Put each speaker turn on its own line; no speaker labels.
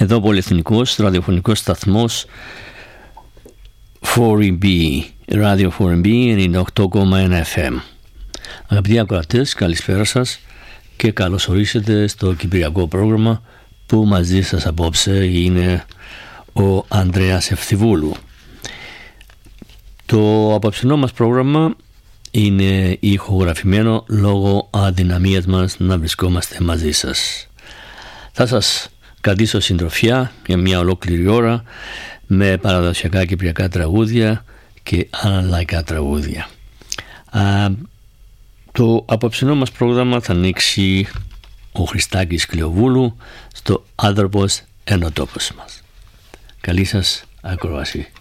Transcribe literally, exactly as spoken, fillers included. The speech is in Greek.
Εδώ πολυεθνικός ραδιοφωνικός σταθμός φορ ι μπι, ράδιο φορ ι μπι ενενήντα οκτώ κόμμα ένα εφ εμ. Αγαπητοί ακροατές, καλησπέρα σας και καλώς ορίσετε στο κυπριακό πρόγραμμα που μαζί σας απόψε είναι ο Ανδρέας Ευθυβούλου. Το απόψινό μας πρόγραμμα είναι ηχογραφημένο λόγω αδυναμίας μας να βρισκόμαστε μαζί σας. Θα σας κρατήσω συντροφιά για μια ολόκληρη ώρα με παραδοσιακά κυπριακά τραγούδια και άλλα λαϊκά τραγούδια. Α, το απόψινό μας πρόγραμμα θα ανοίξει ο Χριστάκης Κλεοβούλου στο «Άνθρωπος εν ο τόπος μας». Καλή σας ακρόαση.